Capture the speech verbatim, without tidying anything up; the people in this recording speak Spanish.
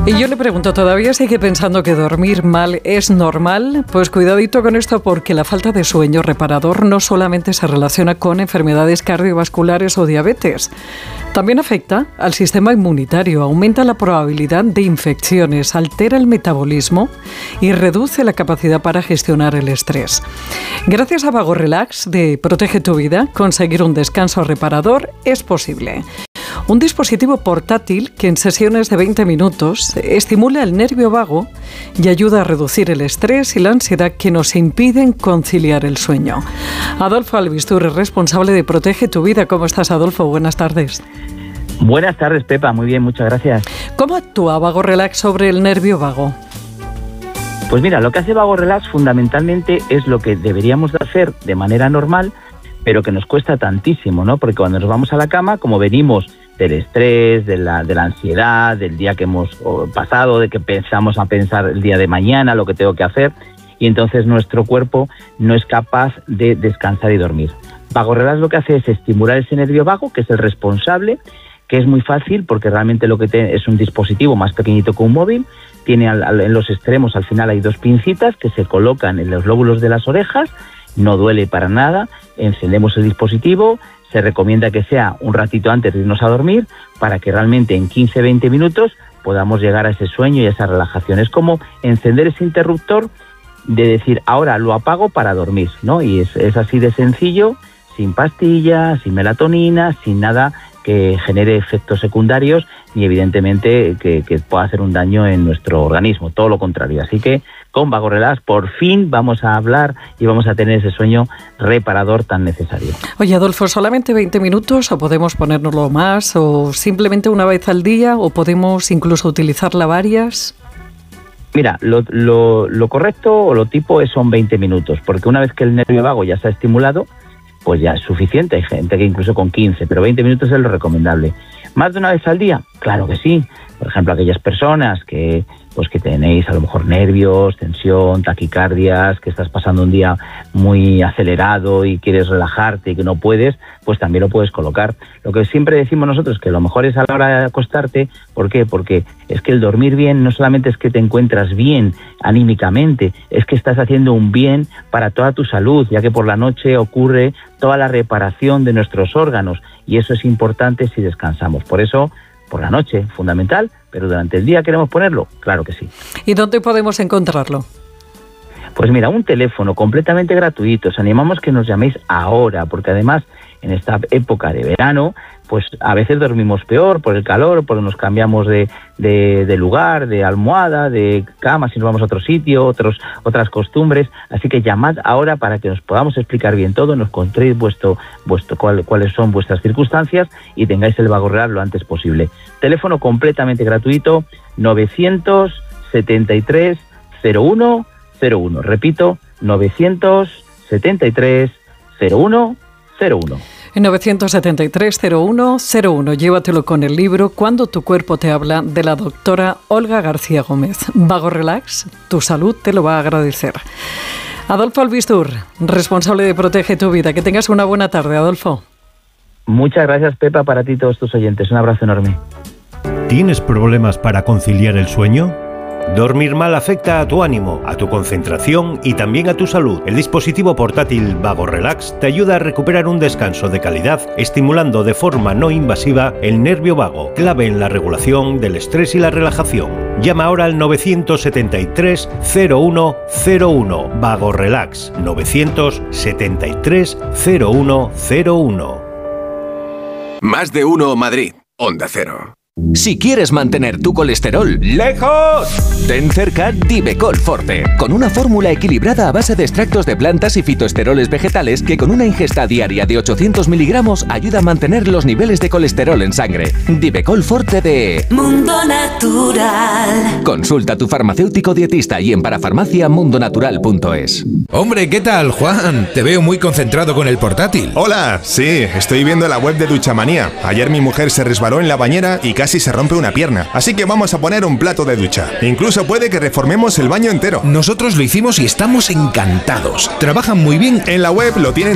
Y yo le pregunto, ¿todavía sigue pensando que dormir mal es normal? Pues cuidadito con esto, porque la falta de sueño reparador no solamente se relaciona con enfermedades cardiovasculares o diabetes, también afecta al sistema inmunitario, aumenta la probabilidad de infecciones, altera el metabolismo y reduce la capacidad para gestionar el estrés. Gracias a Vago Relax de Protege tu Vida, conseguir un descanso reparador es posible. Un dispositivo portátil que en sesiones de veinte minutos estimula el nervio vago y ayuda a reducir el estrés y la ansiedad que nos impiden conciliar el sueño. Adolfo Albistur, responsable de Protege tu Vida. ¿Cómo estás, Adolfo? Buenas tardes. Buenas tardes, Pepa. Muy bien, muchas gracias. ¿Cómo actúa Vago Relax sobre el nervio vago? Pues mira, lo que hace Vago Relax fundamentalmente es lo que deberíamos de hacer de manera normal, pero que nos cuesta tantísimo, ¿no? Porque cuando nos vamos a la cama, como venimos del estrés, de la, de la ansiedad, del día que hemos pasado, de que pensamos a pensar el día de mañana, lo que tengo que hacer, y entonces nuestro cuerpo no es capaz de descansar y dormir. Vago Relax lo que hace es estimular ese nervio vago, que es el responsable, que es muy fácil porque realmente lo que te, es un dispositivo más pequeñito que un móvil, tiene al, al, en los extremos al final hay dos pincitas que se colocan en los lóbulos de las orejas, no duele para nada, encendemos el dispositivo, se recomienda que sea un ratito antes de irnos a dormir para que realmente en quince a veinte minutos podamos llegar a ese sueño y a esa relajación. Es como encender ese interruptor de decir, ahora lo apago para dormir, ¿no? Y es, es así de sencillo, sin pastillas, sin melatonina, sin nada que genere efectos secundarios y evidentemente que, que pueda hacer un daño en nuestro organismo, todo lo contrario. Así que con Vago Relax por fin vamos a hablar y vamos a tener ese sueño reparador tan necesario. Oye, Adolfo, ¿solamente veinte minutos o podemos ponérnoslo más o simplemente una vez al día o podemos incluso utilizarla varias? Mira, lo, lo, lo correcto o lo tipo es son veinte minutos, porque una vez que el nervio vago ya está estimulado, pues ya es suficiente. Hay gente que incluso con quince, pero veinte minutos es lo recomendable. ¿Más de una vez al día? Claro que sí. Por ejemplo, aquellas personas que pues que tenéis a lo mejor nervios, tensión, taquicardias, que estás pasando un día muy acelerado y quieres relajarte y que no puedes, pues también lo puedes colocar. Lo que siempre decimos nosotros que lo mejor es a la hora de acostarte. ¿Por qué? Porque es que el dormir bien no solamente es que te encuentras bien anímicamente, es que estás haciendo un bien para toda tu salud, ya que por la noche ocurre toda la reparación de nuestros órganos y eso es importante si descansamos. Por eso, por la noche, fundamental, pero durante el día queremos ponerlo, claro que sí. ¿Y dónde podemos encontrarlo? Pues mira, un teléfono completamente gratuito. Os animamos que nos llaméis ahora, porque además en esta época de verano, pues a veces dormimos peor por el calor, porque nos cambiamos de, de, de lugar, de almohada, de cama, si nos vamos a otro sitio, otros, otras costumbres. Así que llamad ahora para que nos podamos explicar bien todo, nos contéis vuestro, vuestro, cuál, cuáles son vuestras circunstancias y tengáis el Vago Relax lo antes posible. Teléfono completamente gratuito, novecientos setenta y tres cero uno cero uno. Repito, novecientos setenta y tres cero uno cero uno. novecientos setenta y tres cero uno cero uno. Llévatelo con el libro Cuando tu cuerpo te habla, de la doctora Olga García Gómez. Vago Relax, tu salud te lo va a agradecer. Adolfo Albistur, responsable de Protege tu Vida. Que tengas una buena tarde, Adolfo. Muchas gracias, Pepa, para ti y todos tus oyentes. Un abrazo enorme. ¿Tienes problemas para conciliar el sueño? Dormir mal afecta a tu ánimo, a tu concentración y también a tu salud. El dispositivo portátil Vago Relax te ayuda a recuperar un descanso de calidad, estimulando de forma no invasiva el nervio vago, clave en la regulación del estrés y la relajación. Llama ahora al novecientos setenta y tres cero uno cero uno. Vago Relax, novecientos setenta y tres cero uno cero uno. Más de uno Madrid, Onda Cero. Si quieres mantener tu colesterol lejos, ten cerca Divecol Forte, con una fórmula equilibrada a base de extractos de plantas y fitoesteroles vegetales que con una ingesta diaria de ochocientos miligramos ayuda a mantener los niveles de colesterol en sangre. Divecol Forte de Mundo Natural. Consulta a tu farmacéutico dietista y en parafarmacia mundonatural punto es. Hombre, ¿qué tal, Juan? Te veo muy concentrado con el portátil. Hola, sí, estoy viendo la web de Duchamanía. Ayer mi mujer se resbaló en la bañera y casi se rompe una pierna. Así que vamos a poner un plato de ducha. Incluso puede que reformemos el baño entero. Nosotros lo hicimos y estamos encantados. Trabajan muy bien. En la web lo tienen